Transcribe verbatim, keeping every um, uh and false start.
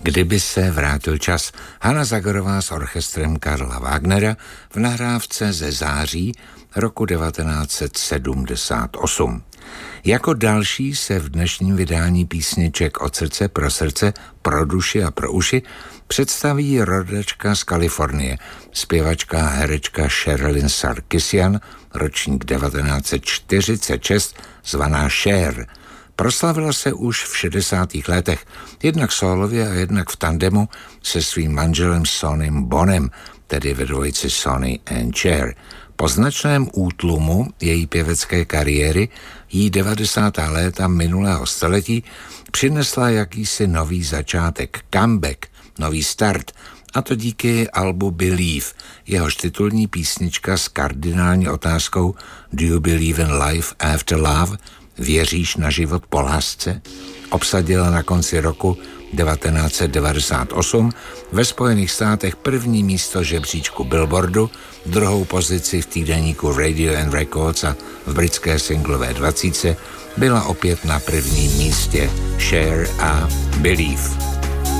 Kdyby se vrátil čas. Hana Zagorová s orchestrem Karla Wagnera v nahrávce ze září roku devatenáct set sedmdesát osm. Jako další se v dnešním vydání písniček Od srdce pro srdce, pro duši a pro uši představí rodačka z Kalifornie, zpěvačka a herečka Sherilyn Sarkisian, ročník devatenáct set čtyřicet šest, zvaná Cher. Proslavila se už v šedesátých letech, jednak sólově a jednak v tandemu se svým manželem Sonym Bonem, tedy ve dvojici Sonny and Cher. Po značném útlumu její pěvecké kariéry jí devadesátá léta minulého století přinesla jakýsi nový začátek, comeback, nový start, a to díky albu Believe, jehož titulní písnička s kardinální otázkou Do you believe in life after love? Věříš na život po lásce? Obsadila na konci roku devatenáct set devadesát osm ve Spojených státech první místo žebříčku Billboardu, druhou pozici v týdeníku Radio and Records a v britské singlové dvacítce byla opět na prvním místě Cher a Believe.